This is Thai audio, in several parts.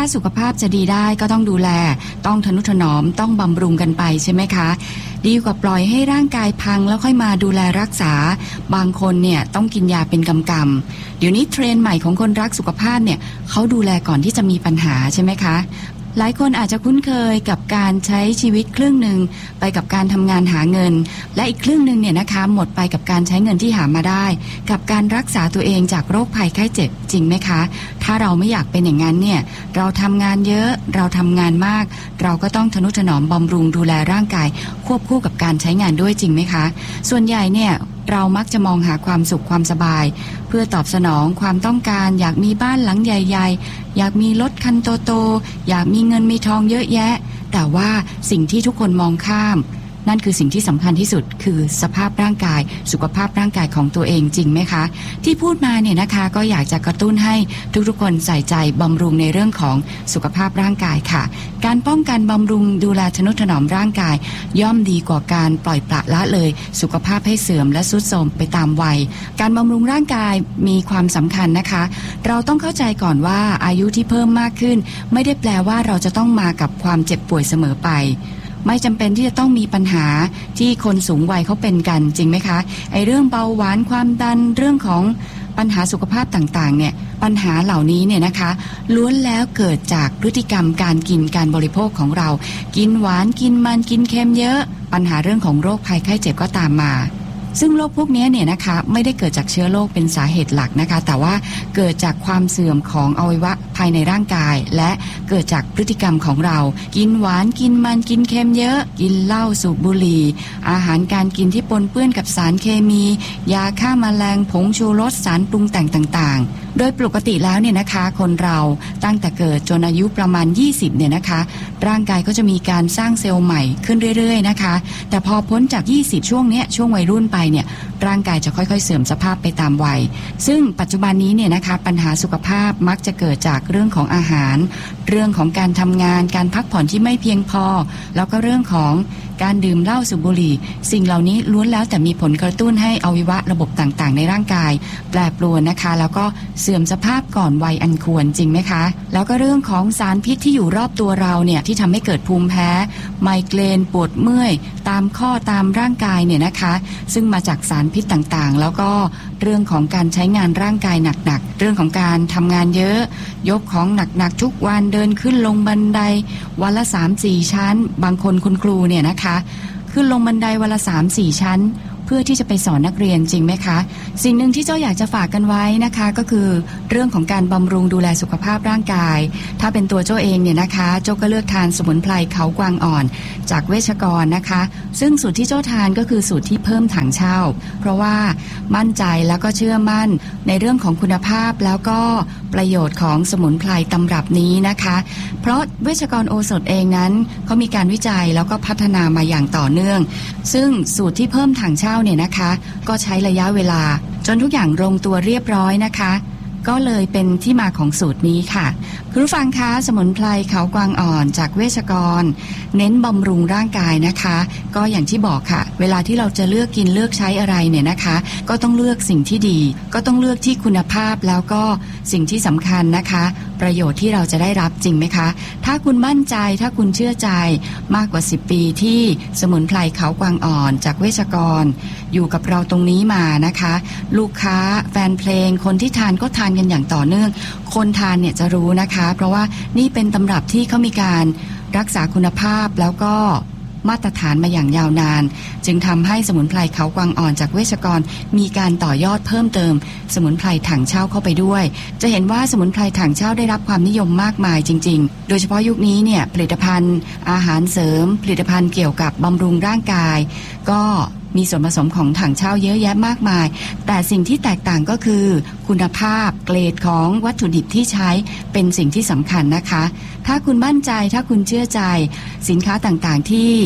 คะสุขภาพจะดีได้ก็ต้องดูแลต้องทนุถนอมต้องบำรุงกันไปใช่ไหมคะดีกว่าปล่อยให้ร่างกายพังแล้วค่อยมาดูแลรักษาบางคนเนี่ยต้องกินยาเป็นกำๆเดี๋ยวนี้เทรนด์ใหม่ของคนรักสุขภาพเนี่ยเขาดูแลก่อนที่จะมีปัญหาใช่ไหมคะหลายคนอาจจะคุ้นเคยกับการใช้ชีวิตครึ่งหนึ่งไปกับการทำงานหาเงินและอีกครึ่งหนึ่งเนี่ยนะคะหมดไปกับการใช้เงินที่หามาได้กับการรักษาตัวเองจากโรคภัยไข้เจ็บจริงไหมคะถ้าเราไม่อยากเป็นอย่างนั้นเนี่ยเราทำงานเยอะเราทำงานมากเราก็ต้องทนุถนอมบำรุงดูแลร่างกายควบคู่กับการใช้งานด้วยจริงไหมคะส่วนใหญ่เนี่ยเรามักจะมองหาความสุขความสบายเพื่อตอบสนองความต้องการอยากมีบ้านหลังใหญ่ๆอยากมีรถคันโตๆอยากมีเงินมีทองเยอะแยะแต่ว่าสิ่งที่ทุกคนมองข้ามนั่นคือสิ่งที่สำคัญที่สุดคือสภาพร่างกายสุขภาพร่างกายของตัวเองจริงไหมคะที่พูดมาเนี่ยนะคะก็อยากจะกระตุ้นให้ทุกๆคนใส่ใจบำรุงในเรื่องของสุขภาพร่างกายค่ะการป้องกันบำรุงดูแลทนุถนอมร่างกายย่อมดีกว่าการปล่อยปละละเลยสุขภาพให้เสื่อมและทรุดโทรมไปตามวัยการบำรุงร่างกายมีความสำคัญนะคะเราต้องเข้าใจก่อนว่าอายุที่เพิ่มมากขึ้นไม่ได้แปลว่าเราจะต้องมากับความเจ็บป่วยเสมอไปไม่จำเป็นที่จะต้องมีปัญหาที่คนสูงวัยเขาเป็นกันจริงไหมคะไอ้เรื่องเบาหวานความดันเรื่องของปัญหาสุขภาพต่างๆเนี่ยปัญหาเหล่านี้เนี่ยนะคะล้วนแล้วเกิดจากพฤติกรรมการกินการบริโภคของเรากินหวานกินมันกินเค็มเยอะปัญหาเรื่องของโรคภัยไข้เจ็บก็ตามมาซึ่งโรคพวกนี้เนี่ยนะคะไม่ได้เกิดจากเชื้อโรคเป็นสาเหตุหลักนะคะแต่ว่าเกิดจากความเสื่อมของอวัยวะภายในร่างกายและเกิดจากพฤติกรรมของเรากินหวานกินมันกินเค็มเยอะกินเหล้าสูบบุหรี่อาหารการกินที่ปนเปื้อนกับสารเคมียาฆ่าแมลงผงชูรสสารปรุงแต่งต่างๆโดยปกติแล้วเนี่ยนะคะคนเราตั้งแต่เกิดจนอายุประมาณ20เนี่ยนะคะร่างกายก็จะมีการสร้างเซลล์ใหม่ขึ้นเรื่อยๆนะคะแต่พอพ้นจาก20ช่วงเนี้ยช่วงวัยรุ่นไปเนี่ยร่างกายจะค่อยๆเสื่อมสภาพไปตามวัยซึ่งปัจจุบันนี้เนี่ยนะคะปัญหาสุขภาพมักจะเกิดจากเรื่องของอาหารเรื่องของการทำงานการพักผ่อนที่ไม่เพียงพอแล้วก็เรื่องของการดื่มเหล้าสูบบุหรี่สิ่งเหล่านี้ล้วนแล้วแต่มีผลกระตุ้นให้อวัยวะระบบต่างๆในร่างกายแปรปรวนนะคะแล้วก็เสื่อมสภาพก่อนวัยอันควรจริงไหมคะแล้วก็เรื่องของสารพิษที่อยู่รอบตัวเราเนี่ยที่ทำให้เกิดภูมิแพ้ไมเกรนปวดเมื่อยตามข้อตามร่างกายเนี่ยนะคะซึ่งมาจากสารพิษต่างๆแล้วก็เรื่องของการใช้งานร่างกายหนักๆเรื่องของการทำงานเยอะยกของหนักๆทุกวันเดินขึ้นลงบันไดวันละ 3-4 ชั้นบางคนคุณครูเนี่ยนะคะขึ้นลงบันไดวันละ 3-4 ชั้นเพื่อที่จะไปสอนนักเรียนจริงไหมคะสิ่งหนึ่งที่เจ้าอยากจะฝากกันไว้นะคะก็คือเรื่องของการบำรุงดูแลสุขภาพร่างกายถ้าเป็นตัวเจ้าเองเนี่ยนะคะเจ้าก็เลือกทานสมุนไพรเขากวางอ่อนจากเวชกรนะคะซึ่งสูตรที่เจ้าทานก็คือสูตรที่เพิ่มถังเช่าเพราะว่ามั่นใจแล้วก็เชื่อมั่นในเรื่องของคุณภาพแล้วก็ประโยชน์ของสมุนไพรตำรับนี้นะคะเพราะเวชกรโอสถเองนั้นเขามีการวิจัยแล้วก็พัฒนามาอย่างต่อเนื่องซึ่งสูตรที่เพิ่มถังเช่าเนี่ยนะคะก็ใช้ระยะเวลาจนทุกอย่างลงตัวเรียบร้อยนะคะก็เลยเป็นที่มาของสูตรนี้ค่ะคุณผู้ฟังคะสมุนไพรเขากวางอ่อนจากเวชกรเน้นบำรุงร่างกายนะคะก็อย่างที่บอกค่ะเวลาที่เราจะเลือกกินเลือกใช้อะไรเนี่ยนะคะก็ต้องเลือกสิ่งที่ดีก็ต้องเลือกที่คุณภาพแล้วก็สิ่งที่สำคัญนะคะประโยชน์ที่เราจะได้รับจริงไหมคะถ้าคุณมั่นใจถ้าคุณเชื่อใจมากกว่า10ปีที่สมุนไพรเขากวางอ่อนจากเวชกรอยู่กับเราตรงนี้มานะคะลูกค้าแฟนเพลงคนที่ทานก็ทานกันอย่างต่อเนื่องคนทานเนี่ยจะรู้นะคะเพราะว่านี่เป็นตำรับที่เขามีการรักษาคุณภาพแล้วก็มาตรฐานมาอย่างยาวนานจึงทำให้สมุนไพรเขากวางอ่อนจากเวชกรมีการต่อยอดเพิ่มเติมสมุนไพรถังเช่าเข้าไปด้วยจะเห็นว่าสมุนไพรถังเช่าได้รับความนิยมมากมายจริงๆโดยเฉพาะยุคนี้เนี่ยผลิตภัณฑ์อาหารเสริมผลิตภัณฑ์เกี่ยวกับบำรุงร่างกายก็มีส่วนผสมของถังเช่าเยอะแยะมากมายแต่สิ่งที่แตกต่างก็คือคุณภาพเกรดของวัตถุดิบที่ใช้เป็นสิ่งที่สำคัญนะคะถ้าคุณมั่นใจถ้าคุณเชื่อใจสินค้าต่างๆที่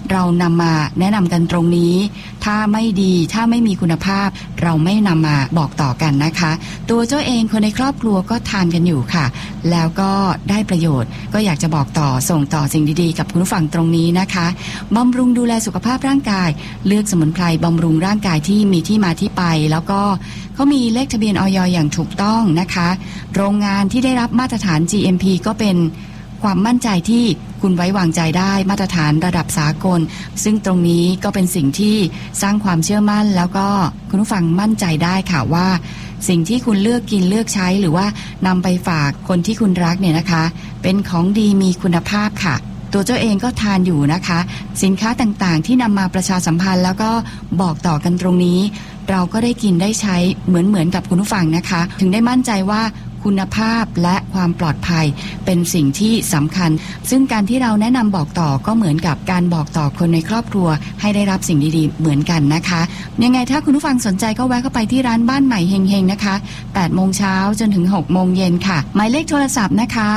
เรานำมาแนะนำกันตรงนี้ถ้าไม่ดีถ้าไม่มีคุณภาพเราไม่นำมาบอกต่อกันนะคะตัวเจ้าเองคนในครอบครัวก็ทานกันอยู่ค่ะแล้วก็ได้ประโยชน์ก็อยากจะบอกต่อส่งต่อสิ่งดีๆกับคุณผู้ฟังตรงนี้นะคะบำรุงดูแลสุขภาพร่างกายเลือกสมุนไพรบำรุงร่างกายที่มีที่มาที่ไปแล้วก็เขามีเลขทะเบียนอย.อย่างถูกต้องนะคะโรงงานที่ได้รับมาตรฐาน GMP ก็เป็นความมั่นใจที่คุณไว้วางใจได้มาตรฐานระดับสากลซึ่งตรงนี้ก็เป็นสิ่งที่สร้างความเชื่อมั่นแล้วก็คุณผู้ฟังมั่นใจได้ค่ะว่าสิ่งที่คุณเลือกกินเลือกใช้หรือว่านำไปฝากคนที่คุณรักเนี่ยนะคะเป็นของดีมีคุณภาพค่ะตัวเจ้าเองก็ทานอยู่นะคะสินค้าต่างๆที่นำมาประชาสัมพันธ์แล้วก็บอกต่อกันตรงนี้เราก็ได้กินได้ใช้เหมือนกับคุณผู้ฟังนะคะถึงได้มั่นใจว่าคุณภาพและความปลอดภัยเป็นสิ่งที่สำคัญซึ่งการที่เราแนะนำบอกต่อก็เหมือนกับการบอกต่อคนในครอบครัวให้ได้รับสิ่งดีๆเหมือนกันนะคะยังไงถ้าคุณผู้ฟังสนใจก็แวะเข้าไปที่ร้านบ้านใหม่เฮงๆนะคะ 8 โมงเช้าจนถึง 6 โมงเย็นค่ะหมายเลขโทรศัพท์นะคะ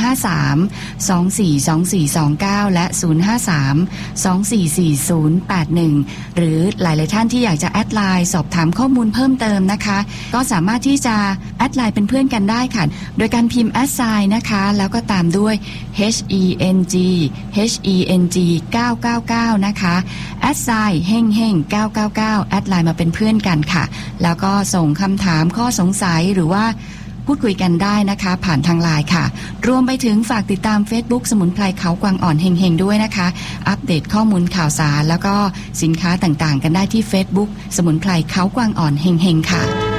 053-242429และ053-244081หรือหลายๆท่านที่อยากจะแอดไลน์สอบถามข้อมูลเพิ่มเติมนะคะก็สามารถที่จะแอดไลน์เป็นเพื่อนกันได้ค่ะโดยการพิมพ์ @ นะคะแล้วก็ตามด้วย HENG 999นะคะ@เฮง999แอดไลน์มาเป็นเพื่อนกันค่ะแล้วก็ส่งคำถามข้อสงสัยหรือว่าพูดคุยกันได้นะคะผ่านทางไลน์ค่ะรวมไปถึงฝากติดตาม Facebook สมุนไพรเขากวางอ่อนเฮงๆด้วยนะคะอัปเดตข้อมูลข่าวสารแล้วก็สินค้าต่างๆกันได้ที่ Facebook สมุนไพรเขากวางอ่อนเฮงๆค่ะ